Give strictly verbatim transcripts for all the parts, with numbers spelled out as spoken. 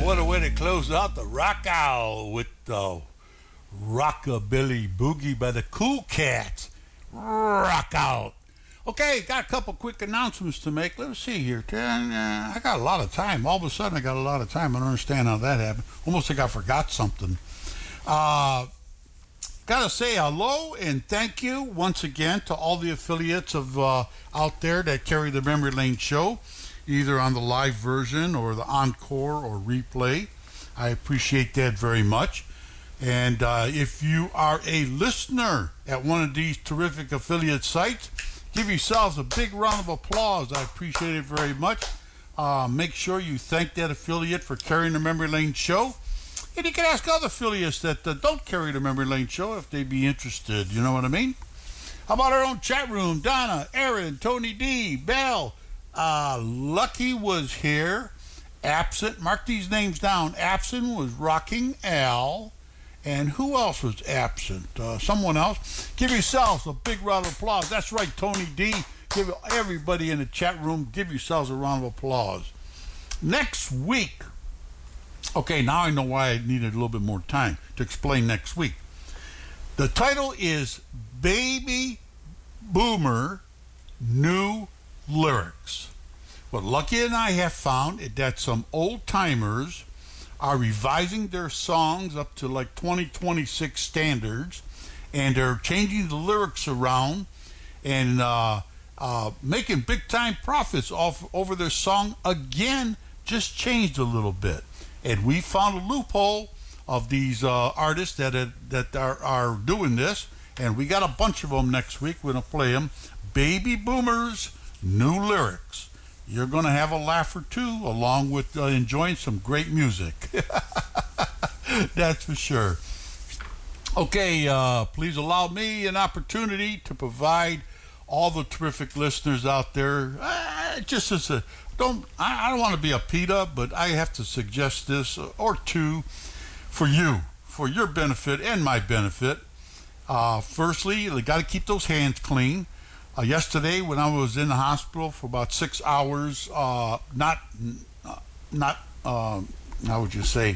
what a way to close out the Rock Owl with the Rockabilly Boogie by the Cool Cats. Rock out. Okay, got a couple quick announcements to make. Let's see here. Uh, I got a lot of time. All of a sudden, I got a lot of time. I don't understand how that happened. Almost like I forgot something. Uh, got to say hello and thank you once again to all the affiliates of uh, out there that carry the Memory Lane show, either on the live version or the encore or replay. I appreciate that very much. And uh, if you are a listener at one of these terrific affiliate sites, give yourselves a big round of applause. I appreciate it very much. Uh, make sure you thank that affiliate for carrying the Memory Lane show. And you can ask other affiliates that uh, don't carry the Memory Lane show if they'd be interested. You know what I mean? How about our own chat room? Donna, Aaron, Tony D, Bell. Uh, Lucky was here. Absent. Mark these names down. Absent was Rocking Al. And who else was absent? Uh, someone else. Give yourselves a big round of applause. That's right, Tony D. Give everybody in the chat room, give yourselves a round of applause. Next week. Okay, now I know why I needed a little bit more time to explain next week. The title is Baby Boomer New Lyrics. What Lucky and I have found is that some old timers are revising their songs up to like twenty twenty-six standards, and they're changing the lyrics around and uh, uh, making big time profits off over their song again, just changed a little bit. And we found a loophole of these uh, artists that are, that are, are doing this, and we got a bunch of them next week. We're going to play them. Baby Boomers, New Lyrics. You're going to have a laugh or two along with uh, enjoying some great music. That's for sure. Okay, uh, please allow me an opportunity to provide all the terrific listeners out there. Uh, just as a, don't, I, I don't want to be a PETA, but I have to suggest this or two for you, for your benefit and my benefit. Uh, firstly, you got to keep those hands clean. Uh, yesterday, when I was in the hospital for about six hours, uh, not, uh, not, uh, how would you say?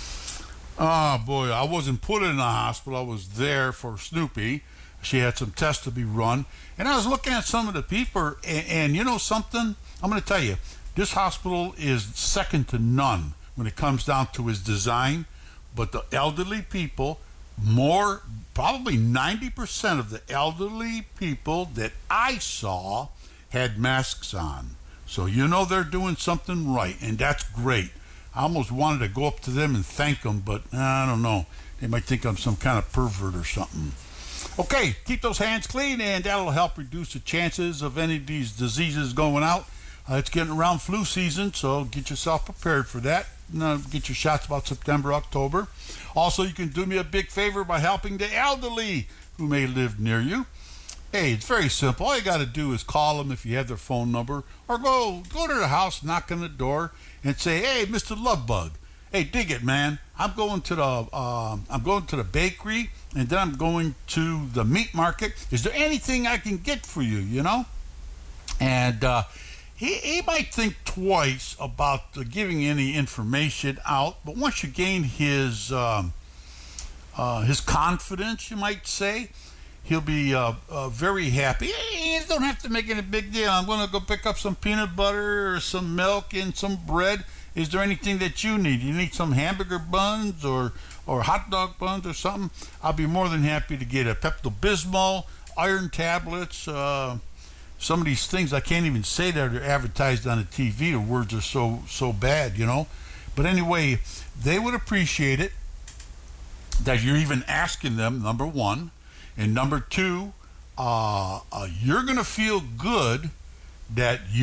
Oh boy, I wasn't put in the hospital. I was there for Snoopy. She had some tests to be run, and I was looking at some of the people, and, and you know something? I'm going to tell you, this hospital is second to none when it comes down to its design. But the elderly people, more. Probably ninety percent of the elderly people that I saw had masks on. So you know they're doing something right, and that's great. I almost wanted to go up to them and thank them, but uh, I don't know. They might think I'm some kind of pervert or something. Okay, keep those hands clean, and that'll help reduce the chances of any of these diseases going out. Uh, it's getting around flu season, so get yourself prepared for that. Uh, get your shots about September, October. Also, you can do me a big favor by helping the elderly who may live near you. Hey, it's very simple. All you got to do is call them if you have their phone number, or go go to their house, knock on the door, and say, "Hey, Mister Lovebug, hey, dig it, man. I'm going to the uh, I'm going to the bakery, and then I'm going to the meat market. Is there anything I can get for you? You know?" And uh, He, he might think twice about uh, giving any information out, but once you gain his um, uh, his confidence, you might say, he'll be uh, uh, very happy. Hey, you don't have to make any big deal. I'm going to go pick up some peanut butter or some milk and some bread. Is there anything that you need? You need some hamburger buns or, or hot dog buns or something? I'll be more than happy to get a Pepto-Bismol, iron tablets, uh, some of these things I can't even say that are advertised on the T V. The words are so so bad, you know. But anyway, they would appreciate it that you're even asking them, number one. And number two, uh, uh, you're going to feel good that you